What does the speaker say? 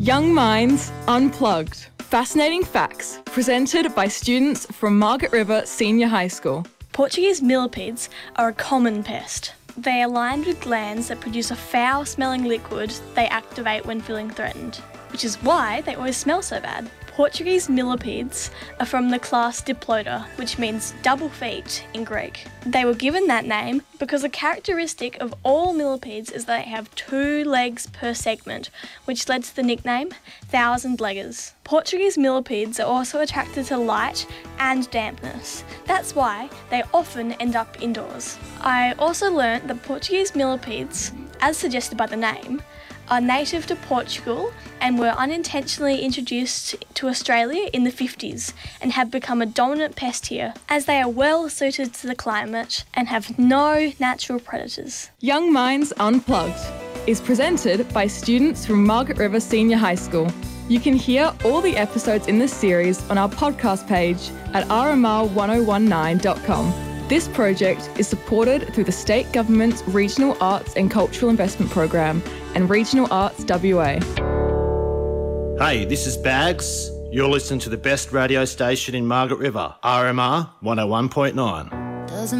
Young Minds Unplugged. Fascinating facts presented by students from Margaret River Senior High School. Portuguese millipedes are a common pest. They are lined with glands that produce a foul-smelling liquid they activate when feeling threatened, which is why they always smell so bad. Portuguese millipedes are from the class Diploda, which means double feet in Greek. They were given that name because a characteristic of all millipedes is that they have 2 legs per segment, which led to the nickname thousand-leggers. Portuguese millipedes are also attracted to light and dampness. That's why they often end up indoors. I also learnt that Portuguese millipedes, as suggested by the name, are native to Portugal and were unintentionally introduced to Australia in the 50s and have become a dominant pest here as they are well suited to the climate and have no natural predators. Young Minds Unplugged is presented by students from Margaret River Senior High School. You can hear all the episodes in this series on our podcast page at rmr1019.com. This project is supported through the State Government's Regional Arts and Cultural Investment Program and Regional Arts WA. Hey, this is Bags. You're listening to the best radio station in Margaret River, RMR 101.9.